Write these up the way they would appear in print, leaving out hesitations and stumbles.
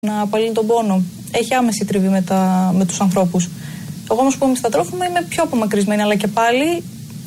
να απαλύνει τον πόνο. Έχει άμεση τριβή με τους ανθρώπους. Εγώ όμως που είμαι στα τρόφιμα είμαι πιο απομακρυσμένη, αλλά και πάλι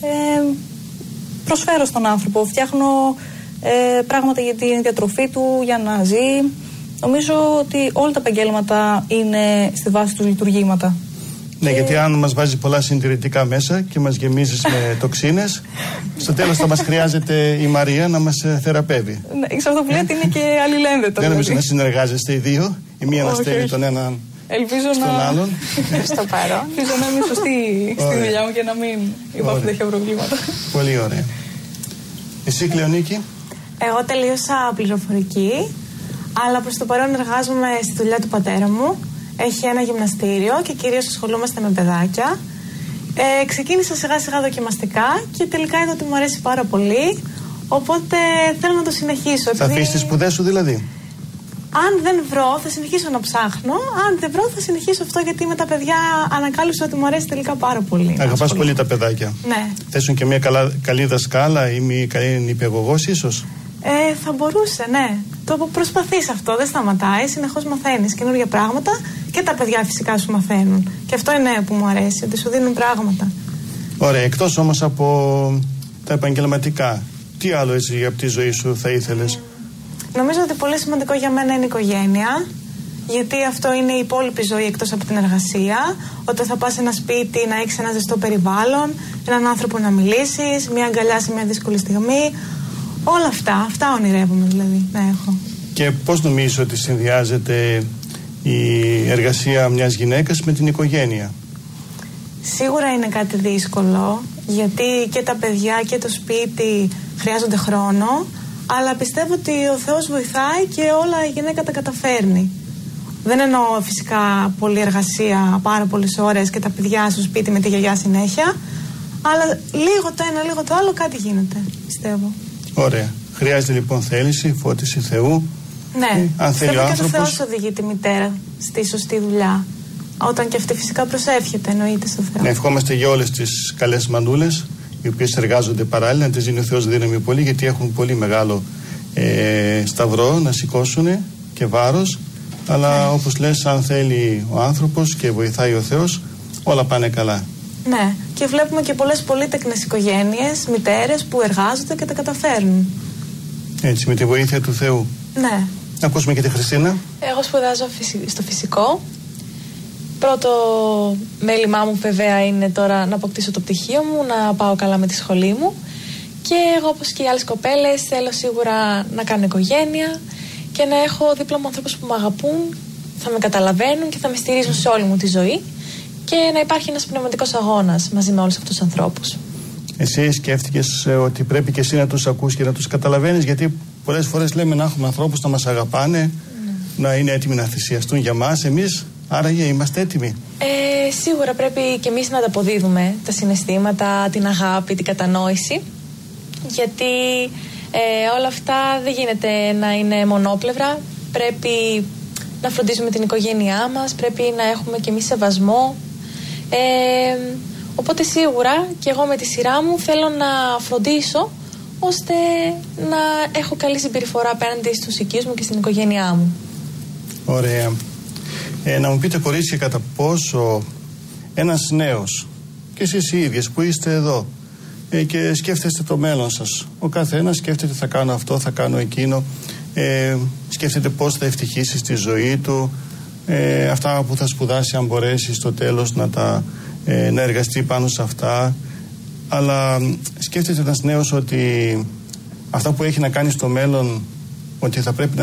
προσφέρω στον άνθρωπο. Φτιάχνω πράγματα για τη διατροφή του, για να ζει. Νομίζω ότι όλα τα επαγγέλματα είναι στη βάση τους λειτουργήματα. Ναι, γιατί αν μας βάζει πολλά συντηρητικά μέσα και μας γεμίζεις με τοξίνες, στο τέλος θα μας χρειάζεται η Μαρία να μας θεραπεύει. Ναι, σε αυτό που λέτε είναι και αλληλένδετο. Δεν νομίζω να συνεργάζεστε οι δύο, η μία να στέλνει τον έναν στον άλλον. Στο παρόν. Ελπίζω να είμαι σωστή στη δουλειά μου και να μην υπάρχουν τέτοια προβλήματα. Πολύ ωραία. Εσύ, Κλεονίκη? Εγώ τελείωσα πληροφορική, αλλά προς το παρόν εργάζομαι στη δουλειά του πατέρα μου. Έχει ένα γυμναστήριο και κυρίως ασχολούμαστε με παιδάκια. Ξεκίνησα σιγά σιγά δοκιμαστικά και τελικά είδα ότι μου αρέσει πάρα πολύ. Οπότε θέλω να το συνεχίσω. Θα αφήσεις τις σπουδές σου δηλαδή? Αν δεν βρω, θα συνεχίσω να ψάχνω. Αν δεν βρω, θα συνεχίσω αυτό, γιατί με τα παιδιά ανακάλυψα ότι μου αρέσει τελικά πάρα πολύ. Αγαπάς πολύ τα παιδάκια. Ναι. Θέσουν και μια καλή δασκάλα ή μια καλή νηπιαγωγός ίσως? Θα μπορούσε, ναι. Το προσπαθείς αυτό, δεν σταματάει. Συνεχώς μαθαίνεις καινούργια πράγματα και τα παιδιά φυσικά σου μαθαίνουν. Και αυτό είναι που μου αρέσει, ότι σου δίνουν πράγματα. Ωραία, εκτός όμως από τα επαγγελματικά, τι άλλο έτσι από τη ζωή σου θα ήθελες? Νομίζω ότι πολύ σημαντικό για μένα είναι η οικογένεια. Γιατί αυτό είναι η υπόλοιπη ζωή εκτός από την εργασία. Όταν θα πας σε ένα σπίτι, να έχεις ένα ζεστό περιβάλλον, έναν άνθρωπο να μιλήσεις, μια αγκαλιά σε μια δύσκολη στιγμή. Όλα αυτά ονειρεύομαι δηλαδή να έχω. Και πώς νομίζεις ότι συνδυάζεται η εργασία μιας γυναίκας με την οικογένεια? Σίγουρα είναι κάτι δύσκολο, γιατί και τα παιδιά και το σπίτι χρειάζονται χρόνο, αλλά πιστεύω ότι ο Θεός βοηθάει και όλα η γυναίκα τα καταφέρνει. Δεν εννοώ φυσικά πολλή εργασία, πάρα πολλές ώρες και τα παιδιά στο σπίτι με τη γιαγιά συνέχεια, αλλά λίγο το ένα, λίγο το άλλο, κάτι γίνεται, πιστεύω. Ωραία. Χρειάζεται λοιπόν θέληση, φώτιση Θεού. Ναι. Αν θέλει ο άνθρωπος. Και ο Θεός οδηγεί τη μητέρα στη σωστή δουλειά. Όταν και αυτή φυσικά προσεύχεται, εννοείται στο Θεό. Ναι, ευχόμαστε για όλες τις καλές μανούλες, οι οποίες εργάζονται παράλληλα, να τις δίνει ο Θεός δύναμη πολύ, γιατί έχουν πολύ μεγάλο σταυρό να σηκώσουν και βάρος. Αλλά όπως λες, αν θέλει ο άνθρωπος και βοηθάει ο Θεός, όλα πάνε καλά. Ναι, και βλέπουμε και πολλές πολύτεκνες οικογένειες, μητέρες που εργάζονται και τα καταφέρνουν. Έτσι, με τη βοήθεια του Θεού. Ναι. Να ακούσουμε και τη Χριστίνα. Εγώ σπουδάζω στο φυσικό. Πρώτο μέλημά μου βέβαια είναι τώρα να αποκτήσω το πτυχίο μου, να πάω καλά με τη σχολή μου. Και εγώ, όπως και οι άλλες κοπέλες, θέλω σίγουρα να κάνω οικογένεια και να έχω δίπλα μου ανθρώπους που με αγαπούν, θα με καταλαβαίνουν και θα με στηρίζουν σε όλη μου τη ζωή. Και να υπάρχει ένας πνευματικός αγώνας μαζί με όλους αυτούς τους ανθρώπους. Εσύ σκέφτηκες ότι πρέπει και εσύ να τους ακούς και να τους καταλαβαίνεις? Γιατί πολλές φορές λέμε να έχουμε ανθρώπους να μας αγαπάνε, να είναι έτοιμοι να θυσιαστούν για μας. Εμείς άραγε είμαστε έτοιμοι? Σίγουρα πρέπει και εμείς να ανταποδίδουμε τα συναισθήματα, την αγάπη, την κατανόηση. Γιατί όλα αυτά δεν γίνεται να είναι μονόπλευρα. Πρέπει να φροντίζουμε την οικογένειά μας, πρέπει να έχουμε και εμείς σεβασμό. Οπότε σίγουρα και εγώ με τη σειρά μου θέλω να φροντίσω ώστε να έχω καλή συμπεριφορά απέναντι στους οικείους μου και στην οικογένειά μου. Ωραία. Να μου πείτε, κορίτσια, κατά πόσο ένας νέος και εσείς οι ίδιες που είστε εδώ και σκέφτεστε το μέλλον σας, ο καθένας σκέφτεται θα κάνω αυτό, θα κάνω εκείνο, σκέφτεται πώς θα ευτυχήσει στη ζωή του, αυτά που θα σπουδάσει αν μπορέσει στο τέλος να εργαστεί πάνω σε αυτά, αλλά σκέφτεται ένας νέος ότι αυτά που έχει να κάνει στο μέλλον, ότι θα πρέπει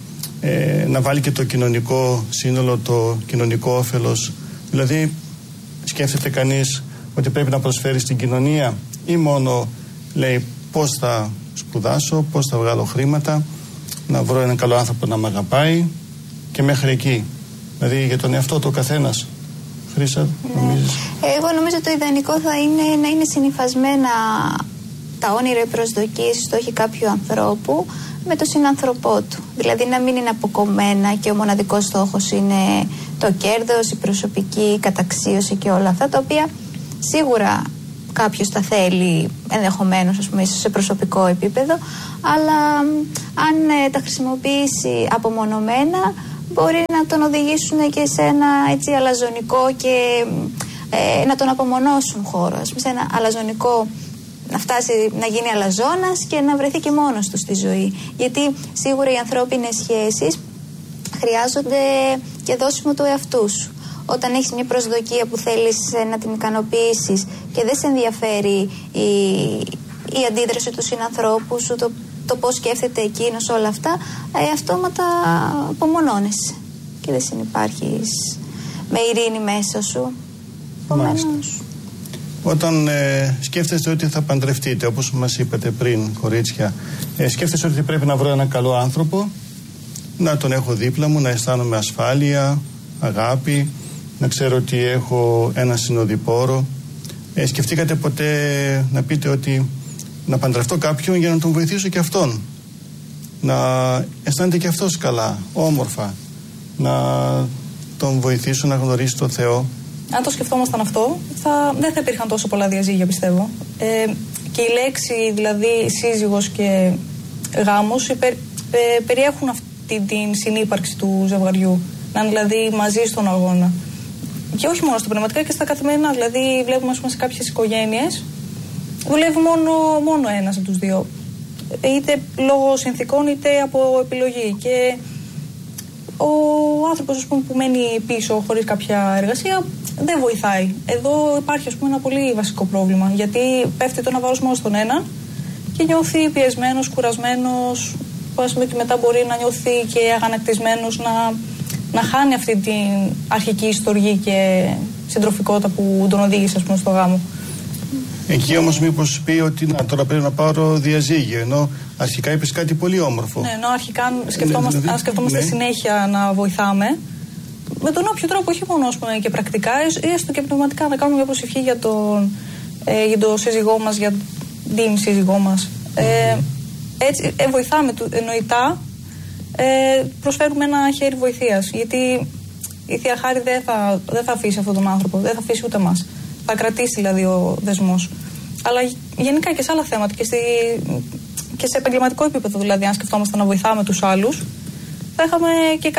να βάλει και το κοινωνικό σύνολο, το κοινωνικό όφελος. Δηλαδή σκέφτεται κανείς ότι πρέπει να προσφέρει στην κοινωνία, ή μόνο λέει πώς θα σπουδάσω, πώς θα βγάλω χρήματα, να βρω έναν καλό άνθρωπο να με αγαπάει και μέχρι εκεί? Δηλαδή για τον εαυτό του ο καθένας. Χρύσα, νομίζεις? Εγώ νομίζω το ιδανικό θα είναι να είναι συνυφασμένα τα όνειρα, οι προσδοκίες, οι στόχοι κάποιου ανθρώπου με το συνανθρωπό του. Δηλαδή να μην είναι αποκομμένα και ο μοναδικός στόχος είναι το κέρδος, η προσωπική καταξίωση και όλα αυτά, τα οποία σίγουρα κάποιος τα θέλει ενδεχομένως, ας πούμε, σε προσωπικό επίπεδο, αλλά αν τα χρησιμοποιήσει απομονωμένα, μπορεί να τον οδηγήσουν και σε ένα έτσι αλαζονικό και να τον απομονώσουν χώρο. Σε ένα αλαζονικό, να φτάσει να γίνει αλαζόνας και να βρεθεί και μόνος του στη ζωή. Γιατί σίγουρα οι ανθρώπινες σχέσεις χρειάζονται και δώσιμο του εαυτού σου. Όταν έχεις μια προσδοκία που θέλεις να την ικανοποιήσεις και δεν σε ενδιαφέρει η αντίδραση του συνανθρώπου σου, το πώς σκέφτεται εκείνος, όλα αυτά, αυτόματα απομονώνεσαι και δεν συνυπάρχεις με ειρήνη μέσα σου. Επομένως, όταν σκέφτεστε ότι θα παντρευτείτε, όπως μας είπατε πριν, κορίτσια, σκέφτεστε ότι πρέπει να βρω έναν καλό άνθρωπο, να τον έχω δίπλα μου, να αισθάνομαι ασφάλεια, αγάπη, να ξέρω ότι έχω ένα συνοδοιπόρο. Σκεφτήκατε ποτέ να πείτε ότι να παντρευτώ κάποιον για να τον βοηθήσω και αυτόν, να αισθάνεται και αυτός καλά, όμορφα, να τον βοηθήσω να γνωρίσει τον Θεό? Αν το σκεφτόμασταν αυτό, δεν θα υπήρχαν τόσο πολλά διαζύγια, πιστεύω. Και η λέξη, δηλαδή σύζυγος και γάμος, περιέχουν αυτή την συνύπαρξη του ζευγαριού. Να είναι δηλαδή μαζί στον αγώνα. Και όχι μόνο στα πνευματικά και στα καθημερινά. Δηλαδή, βλέπουμε σε κάποιες οικογένειες δουλεύει μόνο ένας από τους δύο. Είτε λόγω συνθηκών είτε από επιλογή. Και ο άνθρωπος, που μένει πίσω χωρίς κάποια εργασία δεν βοηθάει. Εδώ υπάρχει, ένα πολύ βασικό πρόβλημα. Γιατί πέφτει το ένα βάρος μόνο στον ένα και νιώθει πιεσμένος, κουρασμένος. Και μετά μπορεί να νιώθει και αγανακτισμένος, να χάνει αυτή την αρχική στοργή και συντροφικότητα που τον οδήγησε, στο γάμο. Εκεί όμως μήπως πει ότι τώρα πρέπει να πάρω διαζύγιο, ενώ αρχικά είπες κάτι πολύ όμορφο. Ναι, ενώ αρχικά αν σκεφτόμαστε συνέχεια να βοηθάμε, με τον όποιο τρόπο, όχι μόνο και πρακτικά, έστω και πνευματικά, να κάνουμε μια προσευχή για τον σύζυγό μας, για την σύζυγό μας. Έτσι βοηθάμε εννοητά, προσφέρουμε ένα χέρι βοηθείας, γιατί η Θεία Χάρη δεν θα αφήσει αυτόν τον άνθρωπο, δεν θα αφήσει ούτε εμάς. Θα κρατήσει δηλαδή ο δεσμός. Αλλά γενικά και σε άλλα θέματα και σε επαγγελματικό επίπεδο, δηλαδή αν σκεφτόμαστε να βοηθάμε τους άλλους, θα είχαμε και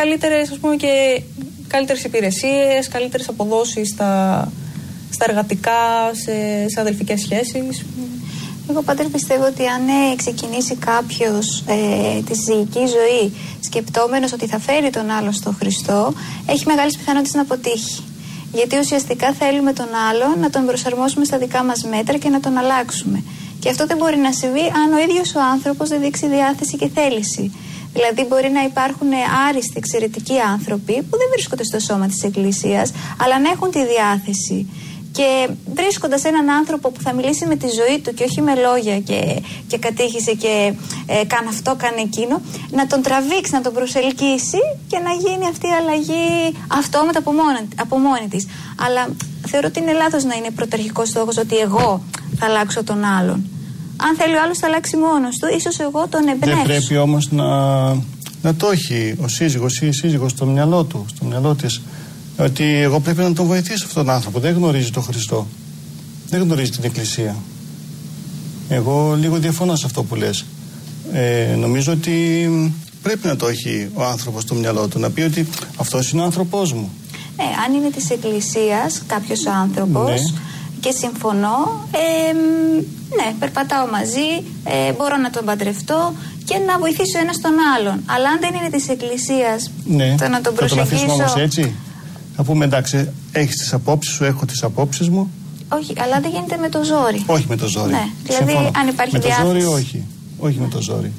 καλύτερες υπηρεσίες, καλύτερες αποδόσεις στα εργατικά, σε αδελφικές σχέσεις. Εγώ πάντως πιστεύω ότι αν ξεκινήσει κάποιος τη συζυγική ζωή σκεπτόμενος ότι θα φέρει τον άλλον στο Χριστό, έχει μεγάλες πιθανότητες να αποτύχει. Γιατί ουσιαστικά θέλουμε τον άλλον να τον προσαρμόσουμε στα δικά μας μέτρα και να τον αλλάξουμε. Και αυτό δεν μπορεί να συμβεί αν ο ίδιος ο άνθρωπος δεν δείξει διάθεση και θέληση. Δηλαδή, μπορεί να υπάρχουν άριστοι, εξαιρετικοί άνθρωποι που δεν βρίσκονται στο σώμα της Εκκλησίας, αλλά να έχουν τη διάθεση. Και βρίσκοντας έναν άνθρωπο που θα μιλήσει με τη ζωή του και όχι με λόγια και κατήχησε και κάνε αυτό, κάνε εκείνο, να τον τραβήξει, να τον προσελκύσει και να γίνει αυτή η αλλαγή αυτόματα από μόνη της. Αλλά θεωρώ ότι είναι λάθος να είναι πρωταρχικός στόχος ότι εγώ θα αλλάξω τον άλλον. Αν θέλει ο άλλος θα αλλάξει μόνος του, ίσως εγώ τον εμπνεύσω. Δεν πρέπει όμως να το έχει ο σύζυγος ή η σύζυγος στο μυαλό του, στο μυαλό της, ότι εγώ πρέπει να τον βοηθήσω αυτόν τον άνθρωπο. Δεν γνωρίζει τον Χριστό. Δεν γνωρίζει την Εκκλησία. Εγώ λίγο διαφωνώ σε αυτό που λες. Νομίζω ότι πρέπει να το έχει ο άνθρωπος στο μυαλό του. Να πει ότι αυτός είναι ο άνθρωπός μου. Αν είναι της Εκκλησίας κάποιος άνθρωπος, και συμφωνώ, ναι, περπατάω μαζί, μπορώ να τον παντρευτώ και να βοηθήσω ένας τον άλλον. Αλλά αν δεν είναι της Εκκλησίας, το να τον προσεγγίσω... Θα τον αφήσουμε όμως έτσι? Θα πούμε εντάξει, έχεις τις απόψεις σου, έχω τις απόψεις μου. Όχι, αλλά δεν γίνεται με το ζόρι. Όχι με το ζόρι. Ναι, δηλαδή συμφωνώ. Αν υπάρχει με διάθεση. Με το ζόρι όχι. Όχι με το ζόρι.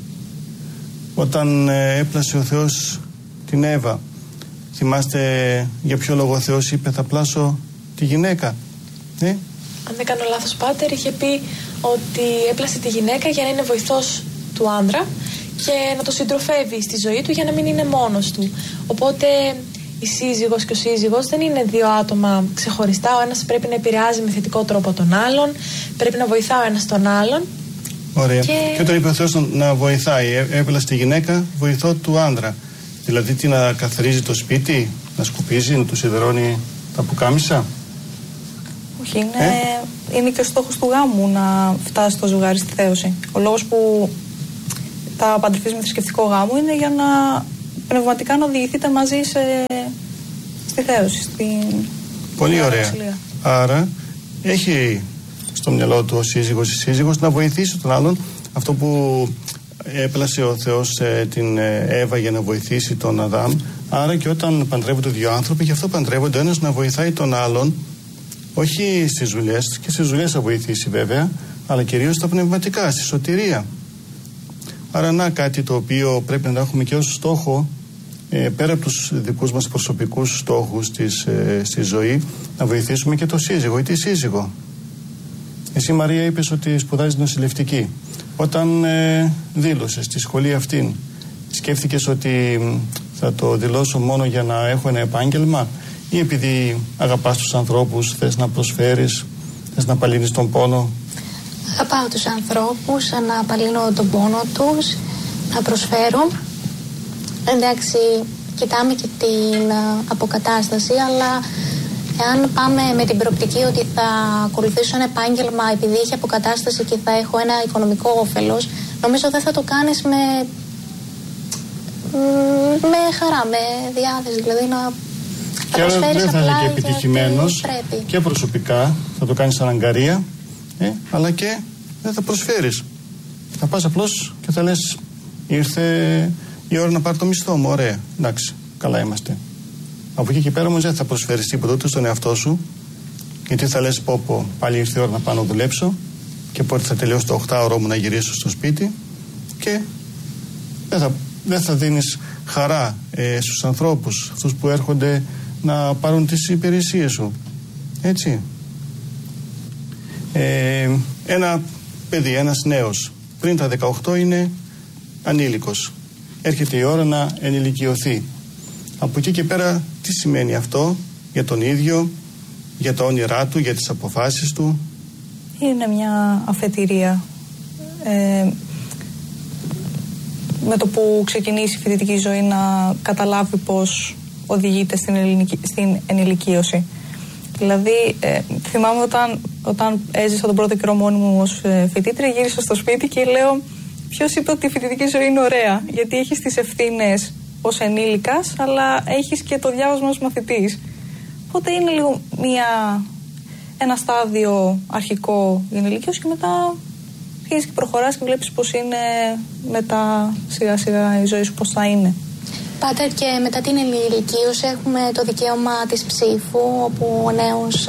Όταν έπλασε ο Θεός την Εύα, θυμάστε για ποιο λόγο ο Θεός είπε θα πλάσω τη γυναίκα? Αν δεν κάνω λάθος, Πάτερ, είχε πει ότι έπλασε τη γυναίκα για να είναι βοηθός του άντρα και να το συντροφεύει στη ζωή του για να μην είναι μόνος του. Οπότε η σύζυγος και ο σύζυγος δεν είναι δύο άτομα ξεχωριστά. Ο ένας πρέπει να επηρεάζει με θετικό τρόπο τον άλλον, πρέπει να βοηθά ο ένας τον άλλον. Ωραία. Και όταν είπε ο Θεός να βοηθάει, έπλασε τη γυναίκα βοηθό του άντρα. Δηλαδή τι, να καθαρίζει το σπίτι, να σκουπίζει, να του σιδερώνει τα πουκάμισα? Όχι, είναι και ο στόχος του γάμου να φτάσει το ζευγάρι στη θέωση. Ο λόγος που θα παντρευτείς με θρησκευτικό γάμο είναι για να πνευματικά να οδηγηθείτε μαζί στη θέωση. Πολύ ωραία. Άρα έχει στο μυαλό του ο σύζυγος ή σύζυγος να βοηθήσει τον άλλον, αυτό που έπλασε ο Θεός την Εύα για να βοηθήσει τον Αδάμ. Άρα και όταν παντρεύονται δύο άνθρωποι, γι' αυτό παντρεύονται ο ένας να βοηθάει τον άλλον, όχι στις δουλειές, και στις δουλειές θα βοηθήσει βέβαια, αλλά κυρίως στα πνευματικά, στη σωτηρία. Άρα να κάτι το οποίο πρέπει να έχουμε και ως στόχο, πέρα από τους δικούς μας προσωπικούς στόχους στη ζωή, να βοηθήσουμε και το σύζυγο ή τη σύζυγο. Εσύ, Μαρία, είπες ότι σπουδάζεις νοσηλευτική. Όταν δήλωσες στη σχολή αυτήν, σκέφτηκες ότι θα το δηλώσω μόνο για να έχω ένα επάγγελμα, ή επειδή αγαπάς τους ανθρώπους, θες να προσφέρεις, θες να απαλύνεις τον πόνο? Αγαπάω τους ανθρώπους, να απαλύνω τον πόνο τους, να προσφέρω. Εντάξει, κοιτάμε και την αποκατάσταση, αλλά εάν πάμε με την προοπτική ότι θα ακολουθήσω ένα επάγγελμα επειδή έχει αποκατάσταση και θα έχω ένα οικονομικό όφελος, νομίζω δεν θα το κάνεις με χαρά, με διάθεση, δηλαδή να προσφέρεις απλά. Δεν θα είσαι και επιτυχημένος και προσωπικά, θα το κάνεις σαν αγκαρία, αλλά και δεν θα προσφέρεις. Θα πας απλώς και θα λες, ήρθε η ώρα να πάρω το μισθό μου, ωραία, εντάξει, καλά είμαστε. Από εκεί και πέρα όμως δεν θα προσφέρεις τίποτα ούτε στον εαυτό σου, γιατί θα λες πω πάλι ήρθε η ώρα να πάω να δουλέψω και πότε θα τελειώσει το 8ωρο μου να γυρίσω στο σπίτι, και δεν θα δίνεις χαρά στους ανθρώπους, αυτούς που έρχονται να πάρουν τις υπηρεσίες σου. Έτσι. Ένα παιδί, ένας νέος πριν τα 18 είναι ανήλικος. Έρχεται η ώρα να ενηλικιωθεί. Από εκεί και πέρα τι σημαίνει αυτό για τον ίδιο, για τα όνειρά του, για τις αποφάσεις του? Είναι μια αφετηρία. Με το που ξεκινήσει η φοιτητική ζωή να καταλάβει πώς οδηγείται στην ενηλικίωση. Δηλαδή, θυμάμαι όταν έζησα τον πρώτο καιρό μόνη μου ως φοιτήτρια, γύρισα στο σπίτι και λέω, ποιος είπε ότι η φοιτητική ζωή είναι ωραία? Γιατί έχεις τις ευθύνες ως ενήλικας, αλλά έχεις και το διάβασμα ως μαθητής. Οπότε είναι λίγο ένα στάδιο αρχικό για ενηλικίωση, και μετά αρχίζεις και προχωράς και βλέπεις πώς είναι μετά σιγά σιγά η ζωή σου, πώς θα είναι. Πάτερ, και μετά την ενηλικίωση έχουμε το δικαίωμα της ψήφου, όπου ο νέος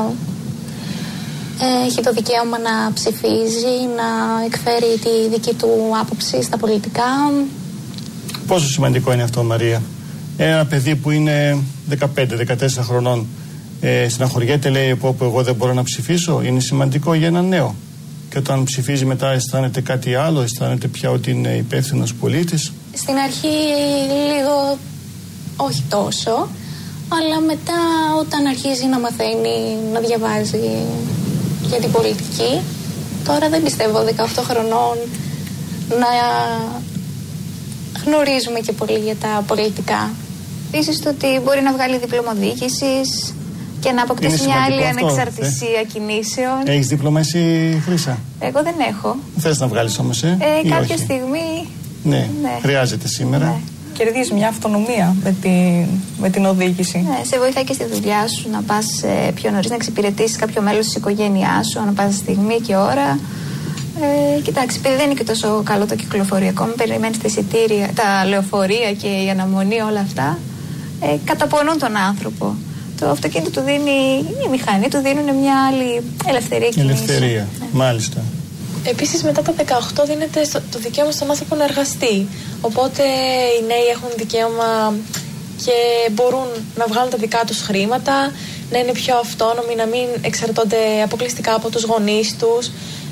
έχει το δικαίωμα να ψηφίζει, να εκφέρει τη δική του άποψη στα πολιτικά. Πόσο σημαντικό είναι αυτό, Μαρία? Ένα παιδί που είναι 15-14 χρονών στεναχωριέται, λέει πω εγώ δεν μπορώ να ψηφίσω. Είναι σημαντικό για έναν νέο. Και όταν ψηφίζει μετά αισθάνεται κάτι άλλο, αισθάνεται πια ότι είναι υπεύθυνος πολίτης. Στην αρχή λίγο όχι τόσο, αλλά μετά όταν αρχίζει να μαθαίνει, να διαβάζει για την πολιτική, τώρα δεν πιστεύω 18 χρονών να γνωρίζουμε και πολύ για τα πολιτικά. Επίσης το ότι μπορεί να βγάλει δίπλωμα διοίκησης και να αποκτήσει μια άλλη ανεξαρτησία κινήσεων. Έχεις δίπλωμα εσύ, Χρύσα? Εγώ δεν έχω. Θες να βγάλεις όμως, κάποια στιγμή. Ναι, χρειάζεται σήμερα. Ναι. Κερδίζεις μια αυτονομία με την οδήγηση. Ναι, σε βοηθάει και στη δουλειά σου να πας πιο νωρίς, να εξυπηρετήσεις κάποιο μέλος της οικογένειάς σου, να πας στιγμή και ώρα. Κοιτάξτε, επειδή δεν είναι και τόσο καλό το κυκλοφοριακό, μην περιμένεις τα εισιτήρια, τα λεωφορεία και η αναμονή, όλα αυτά, καταπονούν τον άνθρωπο. Το αυτοκίνητο του δίνει, η μηχανή του δίνουν μια άλλη ελευθερία κινήσεων. Ελευθερία, μάλιστα. Επίσης μετά τα 18 δίνεται το δικαίωμα στον άνθρωπο να εργαστεί. Οπότε οι νέοι έχουν δικαίωμα και μπορούν να βγάλουν τα δικά τους χρήματα, να είναι πιο αυτόνομοι, να μην εξαρτώνται αποκλειστικά από τους γονείς τους.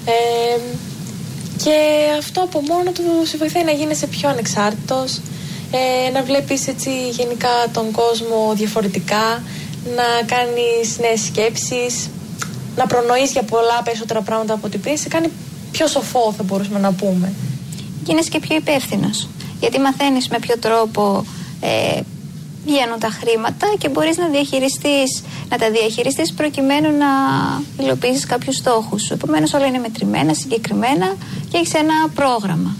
Και αυτό από μόνο του σε βοηθάει να γίνεσαι πιο ανεξάρτητος, να βλέπεις έτσι γενικά τον κόσμο διαφορετικά, να κάνεις νέες σκέψεις, να προνοείς για πολλά περισσότερα πράγματα από ό,τι πριν, σε κάνει πιο σοφό, θα μπορούσαμε να πούμε. Γίνεσαι και πιο υπεύθυνος, γιατί μαθαίνεις με ποιο τρόπο βγαίνουν τα χρήματα και μπορείς να τα διαχειριστείς προκειμένου να υλοποιήσεις κάποιους στόχους σου. Επομένως όλα είναι μετρημένα, συγκεκριμένα και έχεις ένα πρόγραμμα.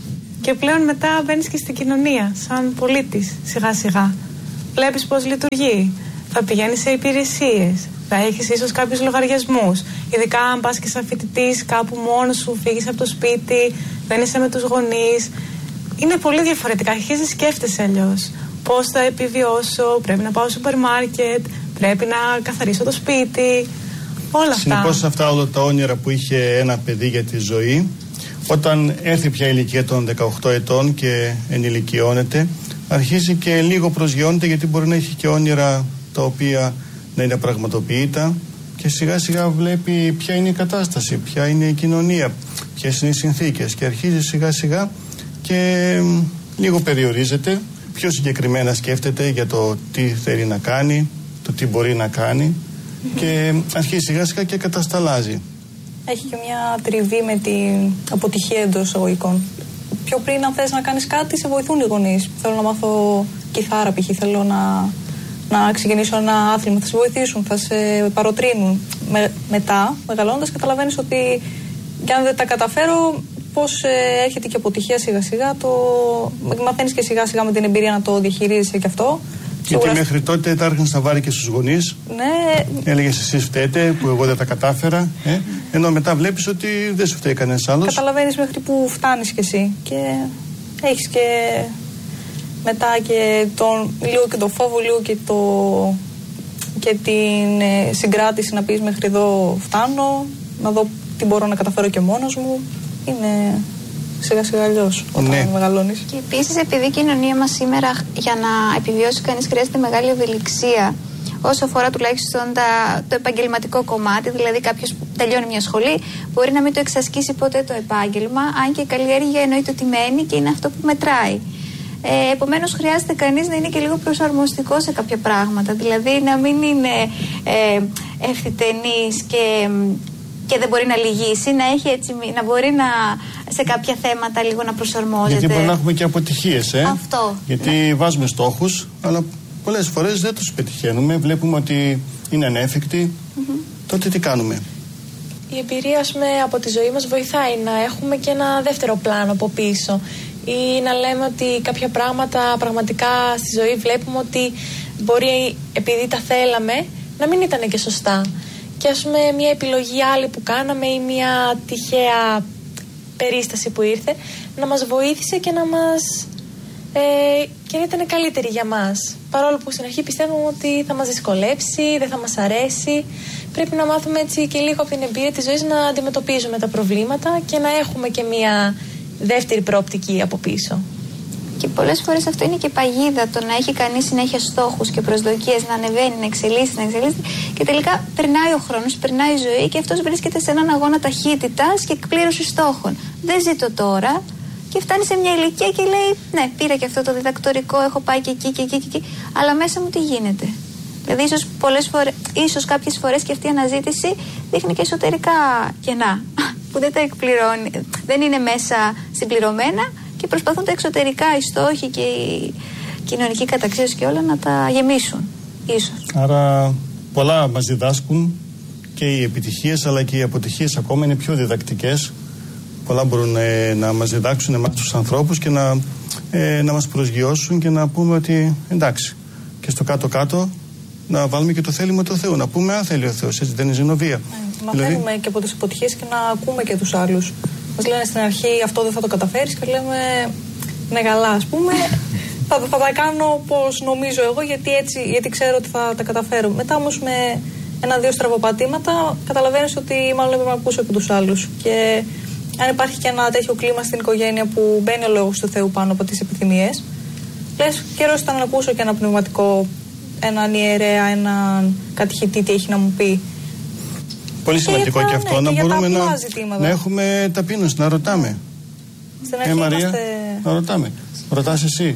Και πλέον μετά μπαίνεις και στην κοινωνία, σαν πολίτης, σιγά σιγά. Βλέπεις πώς λειτουργεί. Θα πηγαίνεις σε υπηρεσίες, θα έχεις ίσως κάποιους λογαριασμούς. Ειδικά αν πας και σαν φοιτητής κάπου μόνος σου, φύγεις από το σπίτι, δεν είσαι με τους γονείς. Είναι πολύ διαφορετικά. Αρχίζεις σκέφτεσαι αλλιώς. Πώς θα επιβιώσω, πρέπει να πάω στο σούπερ μάρκετ, πρέπει να καθαρίσω το σπίτι. Όλα αυτά. Συνεπώς αυτά όλα τα όνειρα που είχε ένα παιδί για τη ζωή, όταν έρθει πια η ηλικία των 18 ετών και ενηλικιώνεται, αρχίζει και λίγο προσγειώνεται, γιατί μπορεί να έχει και όνειρα τα οποία να είναι πραγματοποιητά, και σιγά σιγά βλέπει ποια είναι η κατάσταση, ποια είναι η κοινωνία, ποιες είναι οι συνθήκες, και αρχίζει σιγά σιγά και λίγο περιορίζεται, πιο συγκεκριμένα σκέφτεται για το τι θέλει να κάνει, το τι μπορεί να κάνει, και αρχίζει σιγά σιγά και κατασταλάζει. Έχει και μια τριβή με την αποτυχία εντός εισαγωγικών. Πιο πριν, αν θες να κάνεις κάτι, σε βοηθούν οι γονείς. Θέλω να μάθω κιθάρα, π.χ. θέλω να ξεκινήσω ένα άθλημα. Θα σε βοηθήσουν, θα σε παροτρύνουν. Μετά, μεγαλώντας, καταλαβαίνεις ότι και αν δεν τα καταφέρω, πώς έρχεται και αποτυχία σιγά σιγά. Μαθαίνεις και σιγά σιγά με την εμπειρία να το διαχειρίζεσαι και αυτό. Γιατί μέχρι τότε τα άρχισαν στα βάρη και στους γονείς. Ναι. Έλεγες εσείς φταίτε που εγώ δεν τα κατάφερα. Ενώ μετά βλέπεις ότι δεν σου φταίει κανένας άλλος. Καταλαβαίνεις μέχρι που φτάνεις κι εσύ. Και έχεις και μετά και λίγο και το φόβο, λίγο και την συγκράτηση να πεις μέχρι εδώ φτάνω, να δω τι μπορώ να καταφέρω και μόνος μου. Είναι σιγά σιγά αλλιώς όταν μεγαλώνεις. Και επίσης, επειδή η κοινωνία μας σήμερα για να επιβιώσει κανείς χρειάζεται μεγάλη ευελιξία όσο αφορά τουλάχιστον το επαγγελματικό κομμάτι, δηλαδή κάποιος που τελειώνει μια σχολή μπορεί να μην το εξασκήσει ποτέ το επάγγελμα, αν και η καλλιέργεια εννοείται ότι μένει και είναι αυτό που μετράει. Επομένως, χρειάζεται κανείς να είναι και λίγο προσαρμοστικό σε κάποια πράγματα, δηλαδή να μην είναι ευθυτενής και δεν μπορεί να λυγίσει, να μπορεί σε κάποια θέματα λίγο να προσαρμόζεται. Γιατί μπορεί να έχουμε και αποτυχίες, Αυτό. Γιατί βάζουμε στόχους, αλλά πολλές φορές δεν τους πετυχαίνουμε, βλέπουμε ότι είναι ανέφικτοι. Τότε τι κάνουμε? Η εμπειρία, από τη ζωή μας βοηθάει να έχουμε και ένα δεύτερο πλάνο από πίσω, ή να λέμε ότι κάποια πράγματα πραγματικά στη ζωή βλέπουμε ότι μπορεί, επειδή τα θέλαμε, να μην ήταν και σωστά. Και μια επιλογή άλλη που κάναμε ή μια τυχαία περίσταση που ήρθε να μας βοήθησε και και να ήταν καλύτερη για μας. Παρόλο που στην αρχή πιστεύουμε ότι θα μας δυσκολέψει, δεν θα μας αρέσει. Πρέπει να μάθουμε έτσι και λίγο από την εμπειρία της ζωής να αντιμετωπίζουμε τα προβλήματα και να έχουμε και μια δεύτερη προοπτική από πίσω. Και πολλές φορές αυτό είναι και παγίδα, το να έχει κανείς συνέχεια στόχους και προσδοκίες, να ανεβαίνει, να εξελίσσεται, και τελικά περνάει ο χρόνος, περνάει η ζωή και αυτός βρίσκεται σε έναν αγώνα ταχύτητας και εκπλήρωση στόχων. Δεν ζήτω τώρα, και φτάνει σε μια ηλικία και λέει: ναι, πήρα και αυτό το διδακτορικό, έχω πάει και εκεί και εκεί και εκεί, αλλά μέσα μου τι γίνεται? Δηλαδή, ίσως κάποιες φορές και αυτή η αναζήτηση δείχνει και εσωτερικά κενά που δεν τα εκπληρώνει, δεν είναι μέσα συμπληρωμένα. Και προσπαθούν τα εξωτερικά, οι στόχοι και η κοινωνική καταξίωση και όλα να τα γεμίσουν, ίσως. Άρα πολλά μας διδάσκουν, και οι επιτυχίες αλλά και οι αποτυχίες ακόμα είναι πιο διδακτικές. Πολλά μπορούν να μας διδάξουν εμάς τους ανθρώπους και να μας προσγειώσουν και να πούμε ότι εντάξει, και στο κάτω-κάτω να βάλουμε και το θέλημα του Θεού. Να πούμε αν θέλει ο Θεός, έτσι δεν είναι ζενοβία. Μαθαίνουμε και από τις αποτυχίες και να ακούμε και τους άλλους. Μας λένε στην αρχή αυτό δεν θα το καταφέρεις και λέμε ναι καλά, ας πούμε, θα τα κάνω όπως νομίζω εγώ, γιατί ξέρω ότι θα τα καταφέρω. Μετά όμως με ένα-δύο στραβοπατήματα καταλαβαίνεις ότι μάλλον έπρεπε να ακούσω και τους άλλους. Και αν υπάρχει και ένα τέτοιο κλίμα στην οικογένεια που μπαίνει ο λόγος του Θεού πάνω από τις επιθυμίες, λες καιρός ήταν να ακούσω και ένα πνευματικό, έναν ιερέα, έναν κατηχητή, τι έχει να μου πει. Πολύ σημαντικό και αυτό, να μπορούμε να έχουμε ταπείνωση, να ρωτάμε. Μαρία, να ρωτάμε. Ρωτάς εσύ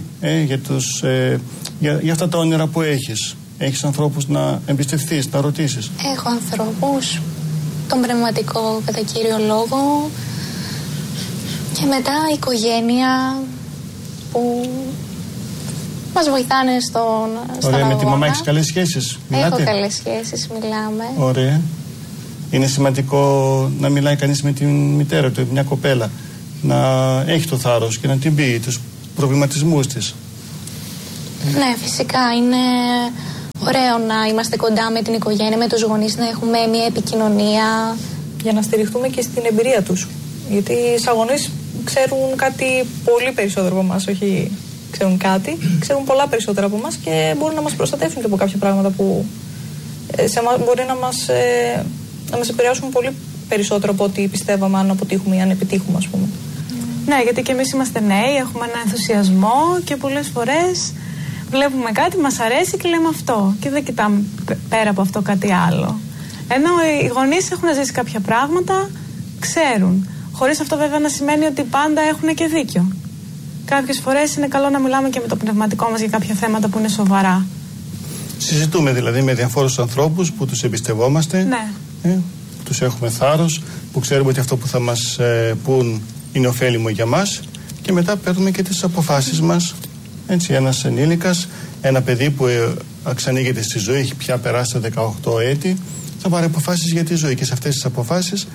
για αυτά τα όνειρα που έχεις. Έχεις ανθρώπους να εμπιστευτείς, να ρωτήσεις? Έχω ανθρώπους, τον πνευματικό κατά κύριο λόγο, και μετά η οικογένεια που μας βοηθάνε στον Ωραία, αγώνα. με τη μαμά έχεις καλές σχέσεις? Έχω καλές σχέσεις, μιλάμε. Ωραία. Είναι σημαντικό να μιλάει κανείς με τη μητέρα του, μια κοπέλα, να έχει το θάρρος και να την πει τους προβληματισμούς της. Ναι, φυσικά είναι ωραίο να είμαστε κοντά με την οικογένεια, με τους γονείς, να έχουμε μια επικοινωνία. Για να στηριχτούμε και στην εμπειρία τους. Γιατί σαν γονείς ξέρουν κάτι πολύ περισσότερο από εμάς, όχι ξέρουν κάτι, ξέρουν πολλά περισσότερα από εμάς και μπορούν να μας προστατεύσουν και από κάποια πράγματα που μπορεί να μας επηρεάσουν πολύ περισσότερο από ό,τι πιστεύαμε, αν αποτύχουμε ή αν επιτύχουμε, ας πούμε. Ναι, γιατί και εμείς είμαστε νέοι, έχουμε ένα ενθουσιασμό και πολλές φορές βλέπουμε κάτι, μας αρέσει και λέμε αυτό. Και δεν κοιτάμε πέρα από αυτό κάτι άλλο. Ενώ οι γονείς έχουν ζήσει κάποια πράγματα, ξέρουν. Χωρίς αυτό βέβαια να σημαίνει ότι πάντα έχουν και δίκιο. Κάποιες φορές είναι καλό να μιλάμε και με το πνευματικό μας για κάποια θέματα που είναι σοβαρά. Συζητούμε δηλαδή με διαφόρους ανθρώπους που τους εμπιστευόμαστε. Ναι. Τους έχουμε θάρρος, που ξέρουμε ότι αυτό που θα μας πούν είναι ωφέλιμο για μας και μετά παίρνουμε και τις αποφάσεις μας. Έτσι, ένας ενήλικας, ένα παιδί που ξανοίγεται στη ζωή, έχει πια περάσει τα 18 έτη, θα πάρει αποφάσεις για τη ζωή και σε αυτές τις αποφάσεις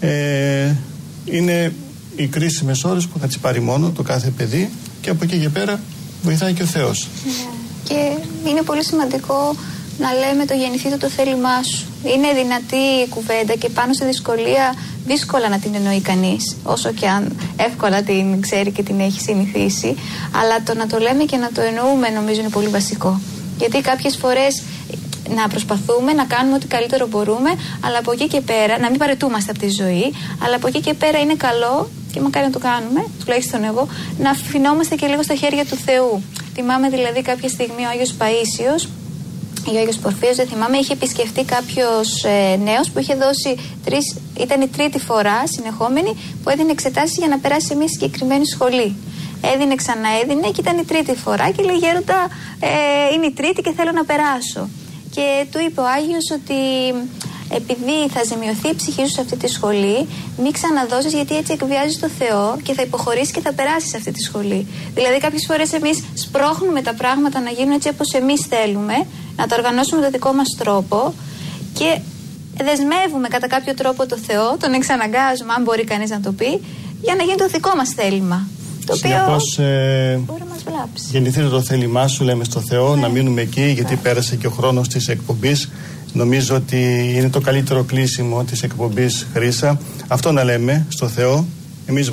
είναι οι κρίσιμες ώρες που θα τις πάρει μόνο το κάθε παιδί και από εκεί και πέρα βοηθάει και ο Θεός. Ναι. Και είναι πολύ σημαντικό να λέμε το γεννηθήτω το θέλημά σου. Είναι δυνατή η κουβέντα και πάνω σε δυσκολία δύσκολα να την εννοεί κανείς, όσο και αν εύκολα την ξέρει και την έχει συνηθίσει, αλλά το να το λέμε και να το εννοούμε νομίζω είναι πολύ βασικό. Γιατί κάποιες φορές να προσπαθούμε να κάνουμε ό,τι καλύτερο μπορούμε, αλλά από εκεί και πέρα, να μην παραιτούμαστε από τη ζωή, αλλά από εκεί και πέρα είναι καλό, και μακάρι να το κάνουμε, τουλάχιστον εγώ, να αφινόμαστε και λίγο στα χέρια του Θεού. Θυμάμαι δηλαδή κάποια στιγμή ο Άγιος Παΐσιος, ο Άγιος Πορφύος, δεν θυμάμαι, είχε επισκεφτεί κάποιος νέος που είχε δώσει ήταν η τρίτη φορά συνεχόμενη που έδινε εξετάσεις για να περάσει σε μια συγκεκριμένη σχολή. Έδινε, ξαναέδινε και ήταν η τρίτη φορά και λέει: Γέροντα, είναι η τρίτη και θέλω να περάσω. Και του είπε ο Άγιος ότι επειδή θα ζημιωθεί η ψυχή σου σε αυτή τη σχολή, μην ξαναδώσεις, γιατί έτσι εκβιάζεις το Θεό και θα υποχωρήσεις και θα περάσεις σε αυτή τη σχολή. Δηλαδή, κάποιες φορές εμείς σπρώχνουμε τα πράγματα να γίνουν έτσι όπως εμείς θέλουμε, να τα οργανώσουμε με τον δικό μας τρόπο και δεσμεύουμε κατά κάποιο τρόπο το Θεό, τον εξαναγκάζουμε, αν μπορεί κανείς να το πει, για να γίνει το δικό μας θέλημα. Το οποίο μπορεί να μας βλάψει. Γεννηθείτε το θέλημά σου, λέμε στο Θεό, να μείνουμε εκεί, γιατί πέρασε και ο χρόνος της εκπομπής. Νομίζω ότι είναι το καλύτερο κλείσιμο της εκπομπής, Χρύσα. Αυτό να λέμε στο Θεό. Εμείς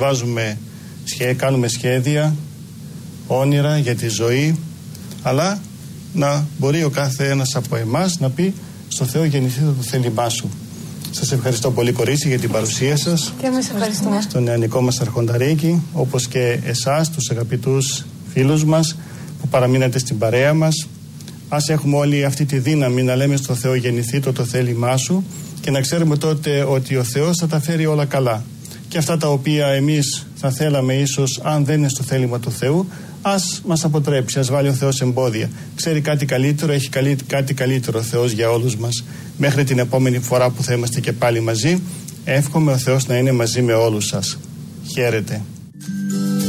κάνουμε σχέδια, όνειρα για τη ζωή, αλλά να μπορεί ο κάθε ένας από εμάς να πει στο Θεό: γεννηθείτε το θέλημά σου. Σας ευχαριστώ πολύ, κορίτσι, για την παρουσία σας. Και εμείς ευχαριστούμε. Στο νεανικό μας αρχονταρίκι, όπως και εσάς, τους αγαπητούς φίλους μας που παραμείνατε στην παρέα μας. Ας έχουμε όλοι αυτή τη δύναμη να λέμε στο Θεό: γεννηθείτε το θέλημά σου, και να ξέρουμε τότε ότι ο Θεός θα τα φέρει όλα καλά. Και αυτά τα οποία εμείς θα θέλαμε ίσως, αν δεν είναι στο θέλημα του Θεού, ας μας αποτρέψει, ας βάλει ο Θεός εμπόδια. Ξέρει κάτι καλύτερο, έχει κάτι καλύτερο ο Θεός για όλους μας. Μέχρι την επόμενη φορά που θα είμαστε και πάλι μαζί, εύχομαι ο Θεός να είναι μαζί με όλους σας. Χαίρετε.